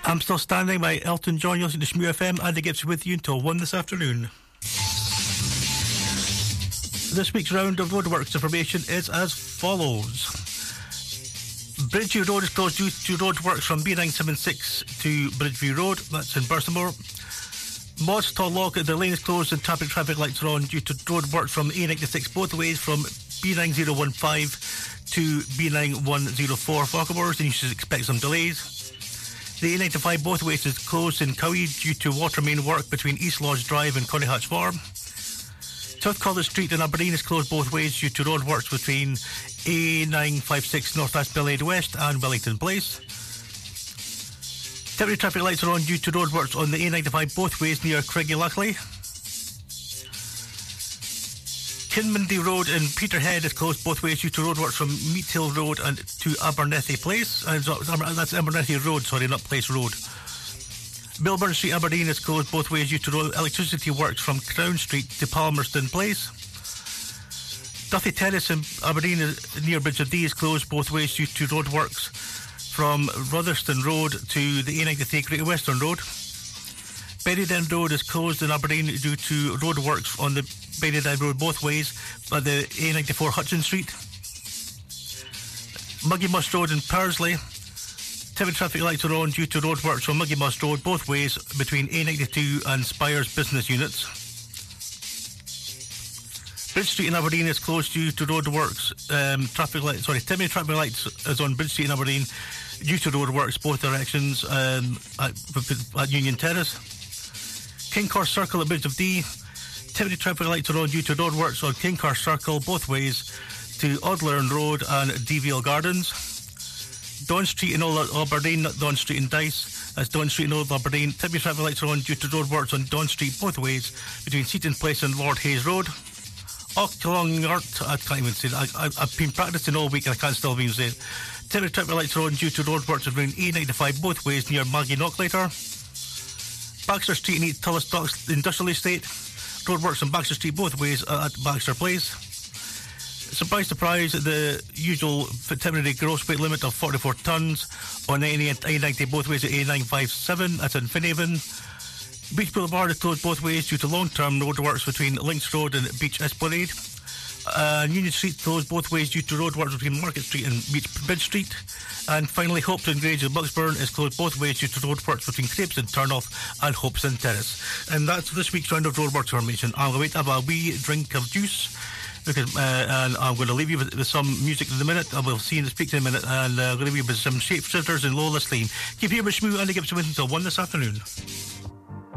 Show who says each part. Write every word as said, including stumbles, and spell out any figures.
Speaker 1: I'm Still Standing by Elton John. You're listening to Shmoo F M. Andy Gibson with you until one this afternoon. This week's round of roadworks information is as follows. Bridgeview Road is closed due to roadworks from B nine seven six to Bridgeview Road. That's in Burstlemore. Mods Lock, the lane is closed and traffic traffic lights are on due to roadworks from A ninety-six both ways from B nine zero one five to B nine one zero four for hours, and you should expect some delays. The A ninety-five both ways is closed in Cowie due to water main work between East Lodge Drive and Connie Hatch Farm. South College Street in Aberdeen is closed both ways due to roadworks between A nine fifty-six North West Bellade West and Wellington Place. Temporary traffic lights are on due to roadworks on the A ninety-five both ways near Craigie Lackley. Kinmundy Road in Peterhead is closed both ways due to roadworks from Meat Hill Road and to Abernethy Place. Uh, that's Abernethy Road, sorry, not Place Road. Milburn Street, Aberdeen is closed both ways due to road electricity works from Crown Street to Palmerston Place. Duffy Terrace in Aberdeen near Bridge of Dee is closed both ways due to roadworks from Rotherston Road to the A ninety-three Great Western Road. Berryden Road is closed in Aberdeen due to roadworks on the Berryden Road both ways by the A ninety-four Hutchin Street. Muggy Must Road in Pursley. Temporary traffic lights are on due to roadworks from Muggy Must Road both ways between A ninety-two and Spires business units. Bridge Street in Aberdeen is closed due to roadworks. Um, traffic lights, sorry, temporary traffic lights is on Bridge Street in Aberdeen due to roadworks both directions um, at, at Union Terrace. Kinghorse Circle at Bridge of Dee. Temporary traffic lights are on due to roadworks on Kinghorse Circle both ways to Odlern Road and Deeville Gardens. Don Street in Old Aberdeen, not Don Street in Dice. That's Don Street in Old Aberdeen. Temporary traffic lights are on due to roadworks on Don Street both ways between Seaton Place and Lord Hayes Road. Ocklongart, I can't even say that. I, I, I've been practicing all week and I can't still even say it. Temporary traffic lights are on due to roadworks between A ninety-five both ways near Maggie Knocklater. Baxter Street in East Tulloch Industrial Estate. Roadworks on Baxter Street both ways at Baxter Place. Surprise, surprise, the usual temporary gross weight limit of forty-four tonnes on A ninety both ways at A nine fifty-seven, that's in Finhaven. Beach Boulevard is closed both ways due to long-term roadworks between Links Road and Beach Esplanade. Uh, Union Street closed both ways due to roadworks between Market Street and Beach Bridge Street. And finally, Hopetoun Grange in Bucksburn is closed both ways due to roadworks between Crepes and Turnoff and Hopeston Terrace. And that's this week's round of roadworks information. I'm going to wait to have a wee drink of juice, because uh, and I'm going to leave you with, with some music in a minute. I will see you and speak in a minute, and uh, I'm going to leave you with some Shapeshifters and Lola Sleen. Keep here with Shmoo, Andy Gibson with until one this afternoon.